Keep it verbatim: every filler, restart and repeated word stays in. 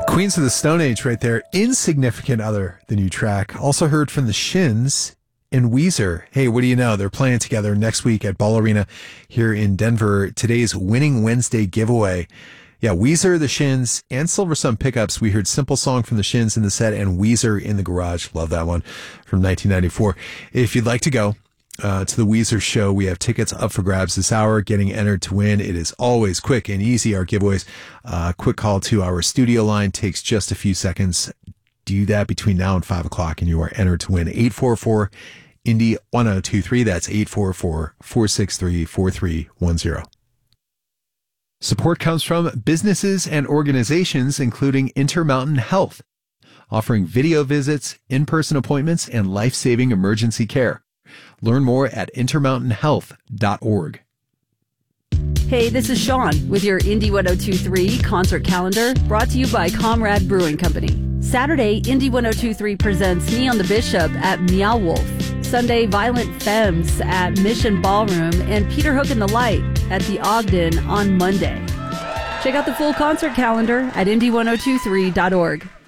Queens of the Stone Age right there. Insignificant Other, the new track. Also heard from the Shins and Weezer. Hey, what do you know? They're playing together next week at Ball Arena here in Denver. Today's Winning Wednesday giveaway. Yeah, Weezer, the Shins, and Silver Sun Pickups. We heard Simple Song from the Shins in the set and Weezer in the Garage. Love that one from nineteen ninety-four. If you'd like to go uh, to the Weezer show, we have tickets up for grabs this hour, getting entered to win. It is always quick and easy, our giveaways. Uh, quick call to our studio line takes just a few seconds. Do that between now and five o'clock and you are entered to win. eight four four Indy one oh two three. That's eight four four, four six three, four three one zero. Support comes from businesses and organizations, including Intermountain Health, offering video visits, in-person appointments, and life-saving emergency care. Learn more at intermountain health dot org. Hey, this is Sean with your Indy one oh two three concert calendar, brought to you by Comrade Brewing Company. Saturday, Indy one oh two three presents Neon the Bishop at Meow Wolf. Sunday, Violent Femmes at Mission Ballroom, and Peter Hook and the Light at the Ogden on Monday. Check out the full concert calendar at indy ten twenty-three dot org.